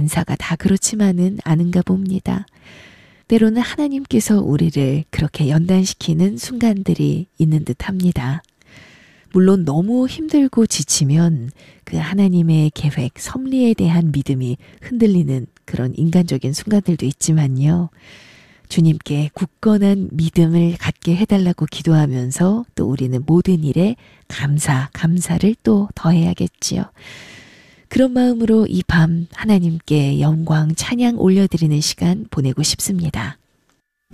만사가 다 그렇지만은 않은가 봅니다. 때로는 하나님께서 우리를 그렇게 연단시키는 순간들이 있는 듯 합니다. 물론 너무 힘들고 지치면 그 하나님의 계획, 섭리에 대한 믿음이 흔들리는 그런 인간적인 순간들도 있지만요. 주님께 굳건한 믿음을 갖게 해달라고 기도하면서 또 우리는 모든 일에 감사를 또 더해야겠지요. 그런 마음으로 이 밤 하나님께 영광, 찬양 올려드리는 시간 보내고 싶습니다.